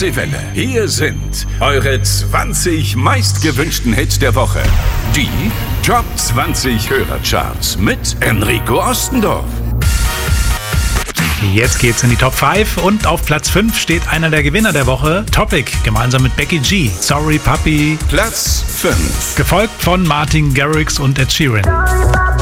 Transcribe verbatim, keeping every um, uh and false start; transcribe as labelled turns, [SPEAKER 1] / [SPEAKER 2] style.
[SPEAKER 1] Deutsche Welle. Hier sind eure zwanzig meistgewünschten Hits der Woche. Die Top zwanzig Hörercharts mit Enrico Ostendorf.
[SPEAKER 2] Jetzt geht's in die Top fünf und auf Platz fünf steht einer der Gewinner der Woche, Topic, gemeinsam mit Becky G. Sorry Puppy.
[SPEAKER 1] Platz fünf.
[SPEAKER 2] Gefolgt von Martin Garrix und Ed Sheeran.